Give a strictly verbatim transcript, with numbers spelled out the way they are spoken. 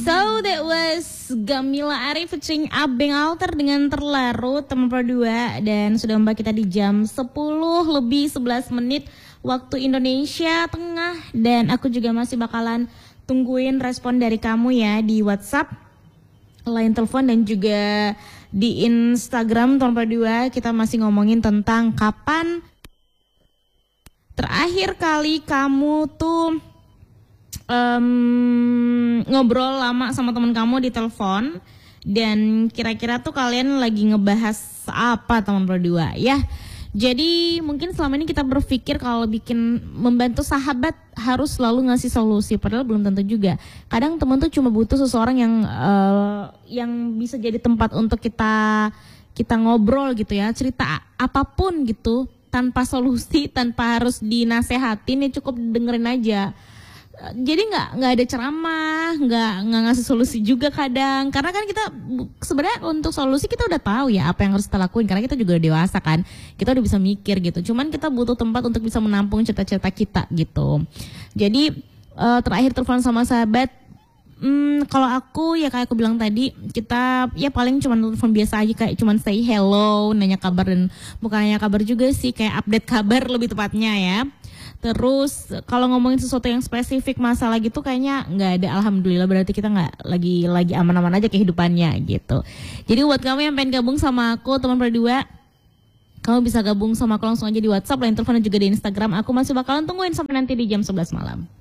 So that was Gamila Arif featuring Abeng Alter dengan Terlarut teman berdua. Dan sudah mbak kita di jam sepuluh lebih sebelas menit waktu Indonesia Tengah. Dan aku juga masih bakalan tungguin respon dari kamu ya di WhatsApp, line telepon dan juga di Instagram teman berdua. Kita masih ngomongin tentang kapan terakhir kali kamu tuh Um, ngobrol lama sama teman kamu di telepon, dan kira-kira tuh kalian lagi ngebahas apa teman berdua ya. Jadi mungkin selama ini kita berpikir kalau bikin membantu sahabat harus selalu ngasih solusi, padahal belum tentu juga. Kadang teman tuh cuma butuh seseorang yang uh, yang bisa jadi tempat untuk kita kita ngobrol gitu ya, cerita apapun gitu tanpa solusi, tanpa harus dinasehatin, ya cukup dengerin aja. Jadi nggak nggak ada ceramah, nggak nggak ngasih solusi juga kadang, karena kan kita sebenarnya untuk solusi kita udah tahu ya apa yang harus kita lakuin, karena kita juga udah dewasa kan, kita udah bisa mikir gitu. Cuman kita butuh tempat untuk bisa menampung cerita-cerita kita gitu. Jadi uh, terakhir telepon sama sahabat, hmm, kalau aku ya kayak aku bilang tadi, kita ya paling cuma telepon biasa aja, kayak cuma say hello, nanya kabar, dan bukan nanya kabar juga sih, kayak update kabar lebih tepatnya ya. Terus kalau ngomongin sesuatu yang spesifik masalah gitu kayaknya nggak ada, alhamdulillah, berarti kita nggak lagi lagi aman-aman aja kehidupannya gitu. Jadi buat kamu yang pengen gabung sama aku teman berdua, kamu bisa gabung sama aku langsung aja di WhatsApp, line telepon dan juga di Instagram. Aku masih bakalan tungguin sampai nanti di jam sebelas malam.